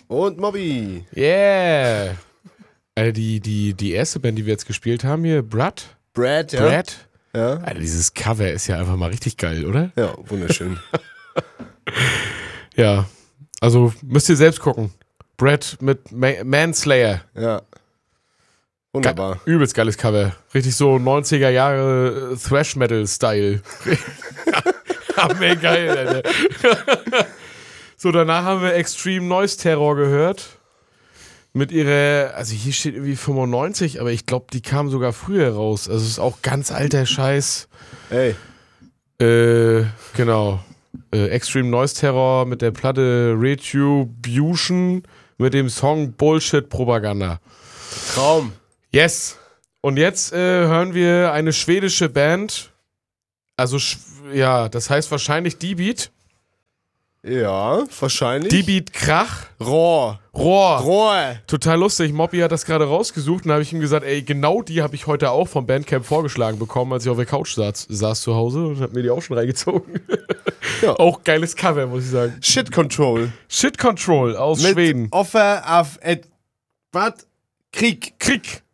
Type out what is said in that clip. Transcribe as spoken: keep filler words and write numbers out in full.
Und Mobby. Yeah. Alter, die, die, die erste Band, die wir jetzt gespielt haben hier, Brad. Brad, ja. Brad. Ja. Alter, dieses Cover ist ja einfach mal richtig geil, oder? Ja, wunderschön. Ja. Also müsst ihr selbst gucken. Brad mit Ma- Manslayer. Ja. Wunderbar. Ge- übelst geiles Cover. Richtig so neunziger Jahre Thrash-Metal-Style. Ja, mega geil, Alter. So, danach haben wir Extreme Noise Terror gehört. Mit ihrer, also hier steht irgendwie fünfundneunzig, aber ich glaube, die kam sogar früher raus. Also es ist auch ganz alter Scheiß. Ey. Äh, genau. Äh, Extreme Noise Terror mit der Platte Retribution mit dem Song Bullshit Propaganda. Traum. Yes. Und jetzt äh, hören wir eine schwedische Band. Also, sch- ja, das heißt wahrscheinlich D-Beat. Ja, wahrscheinlich. D-Beat Krach. Rohr. Rohr. Rohr. Total lustig. Mobby hat das gerade rausgesucht und da habe ich ihm gesagt, ey, genau die habe ich heute auch vom Bandcamp vorgeschlagen bekommen, als ich auf der Couch saß, saß zu Hause und habe mir die auch schon reingezogen. Ja. Auch geiles Cover, muss ich sagen. Shit Control. Shit Control aus Mit Schweden. Offer auf et, was? Krieg. Krieg.